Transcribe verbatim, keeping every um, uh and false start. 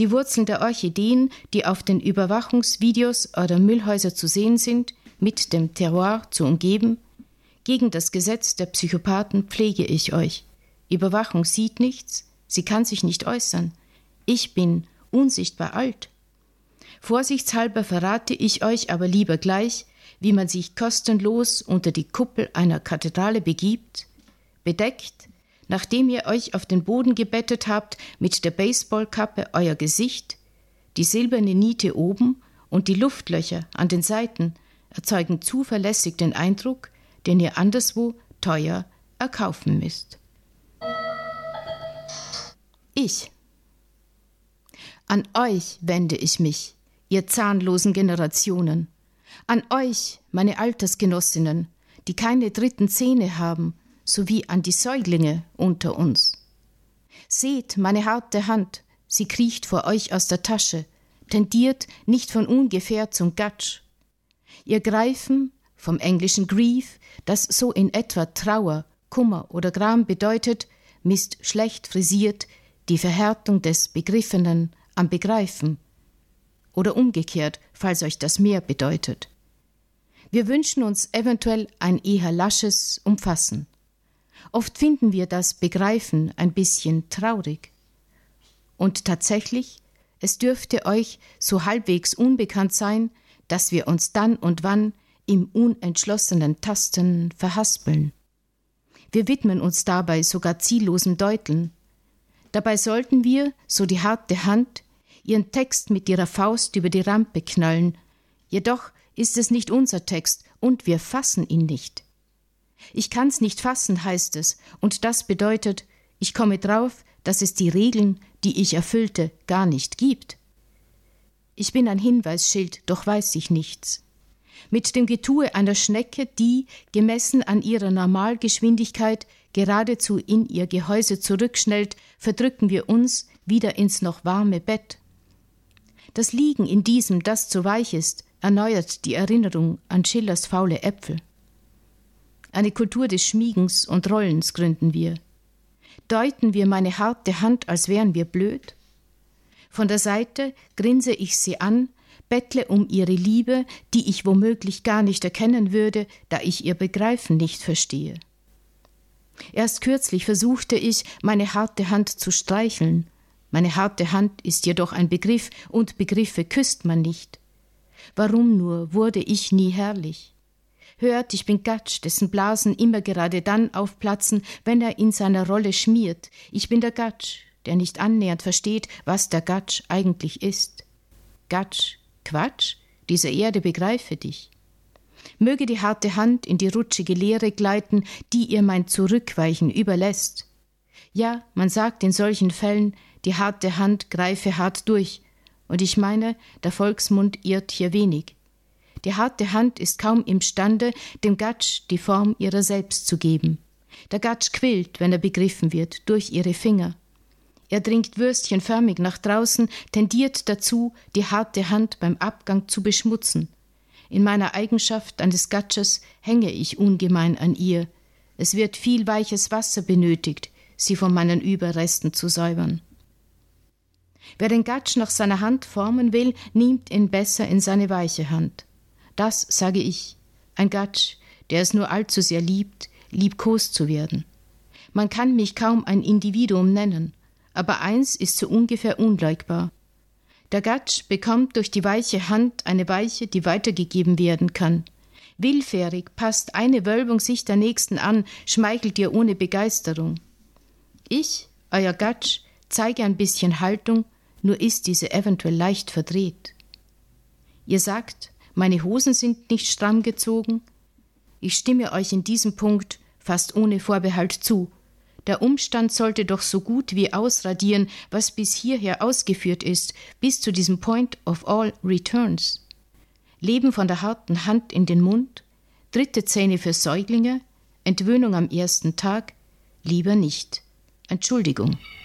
Die Wurzeln der Orchideen, die auf den Überwachungsvideos oder Müllhäuser zu sehen sind, mit dem Terroir zu umgeben. Gegen das Gesetz der Psychopathen pflege ich euch. Überwachung sieht nichts, sie kann sich nicht äußern. Ich bin unsichtbar alt. Vorsichtshalber verrate ich euch aber lieber gleich, wie man sich kostenlos unter die Kuppel einer Kathedrale begibt, bedeckt, nachdem ihr euch auf den Boden gebettet habt, mit der Baseballkappe euer Gesicht, die silberne Niete oben und die Luftlöcher an den Seiten erzeugen zuverlässig den Eindruck, den ihr anderswo teuer erkaufen müsst. Ich. An euch wende ich mich, ihr zahnlosen Generationen, an euch, meine Altersgenossinnen, die keine dritten Zähne haben, sowie an die Säuglinge unter uns. Seht meine harte Hand, sie kriecht vor euch aus der Tasche, tendiert nicht von ungefähr zum Gatsch. Ihr Greifen, vom englischen Grief, das so in etwa Trauer, Kummer oder Gram bedeutet, misst schlecht frisiert die Verhärtung des Begriffenen am Begreifen. Oder umgekehrt, falls euch das mehr bedeutet. Wir wünschen uns eventuell ein eher lasches Umfassen. Oft finden wir das Begreifen ein bisschen traurig. Und tatsächlich, es dürfte euch so halbwegs unbekannt sein, dass wir uns dann und wann im unentschlossenen Tasten verhaspeln. Wir widmen uns dabei sogar ziellosem Deuteln. Dabei sollten wir, so die harte Hand, ihren Text mit ihrer Faust über die Rampe knallen. Jedoch ist es nicht unser Text und wir fassen ihn nicht. Ich kann's nicht fassen, heißt es, und das bedeutet, ich komme drauf, dass es die Regeln, die ich erfüllte, gar nicht gibt. Ich bin ein Hinweisschild, doch weiß ich nichts. Mit dem Getue einer Schnecke, die, gemessen an ihrer Normalgeschwindigkeit, geradezu in ihr Gehäuse zurückschnellt, verdrücken wir uns wieder ins noch warme Bett. Das Liegen in diesem, das zu weich ist, erneuert die Erinnerung an Schillers faule Äpfel. Eine Kultur des Schmiegens und Rollens gründen wir. Deuten wir meine harte Hand, als wären wir blöd? Von der Seite grinse ich sie an, bettle um ihre Liebe, die ich womöglich gar nicht erkennen würde, da ich ihr Begreifen nicht verstehe. Erst kürzlich versuchte ich, meine harte Hand zu streicheln. Meine harte Hand ist jedoch ein Begriff, und Begriffe küsst man nicht. Warum nur wurde ich nie herrlich? Hört, ich bin Gatsch, dessen Blasen immer gerade dann aufplatzen, wenn er in seiner Rolle schmiert. Ich bin der Gatsch, der nicht annähernd versteht, was der Gatsch eigentlich ist. Gatsch, Quatsch, diese Erde begreife dich. Möge die harte Hand in die rutschige Leere gleiten, die ihr mein Zurückweichen überlässt. Ja, man sagt in solchen Fällen, die harte Hand greife hart durch, und ich meine, der Volksmund irrt hier wenig. Die harte Hand ist kaum imstande, dem Gatsch die Form ihrer selbst zu geben. Der Gatsch quillt, wenn er begriffen wird, durch ihre Finger. Er dringt würstchenförmig nach draußen, tendiert dazu, die harte Hand beim Abgang zu beschmutzen. In meiner Eigenschaft eines Gatsches hänge ich ungemein an ihr. Es wird viel weiches Wasser benötigt, sie von meinen Überresten zu säubern. Wer den Gatsch nach seiner Hand formen will, nimmt ihn besser in seine weiche Hand. Das sage ich, ein Gatsch, der es nur allzu sehr liebt, liebkost zu werden. Man kann mich kaum ein Individuum nennen, aber eins ist so ungefähr unleugbar. Der Gatsch bekommt durch die weiche Hand eine Weiche, die weitergegeben werden kann. Willfährig passt eine Wölbung sich der nächsten an, schmeichelt ihr ohne Begeisterung. Ich, euer Gatsch, zeige ein bisschen Haltung, nur ist diese eventuell leicht verdreht. Ihr sagt, meine Hosen sind nicht stramm gezogen. Ich stimme euch in diesem Punkt fast ohne Vorbehalt zu. Der Umstand sollte doch so gut wie ausradieren, was bis hierher ausgeführt ist, bis zu diesem Point of all returns. Leben von der harten Hand in den Mund, dritte Zähne für Säuglinge, Entwöhnung am ersten Tag, lieber nicht. Entschuldigung.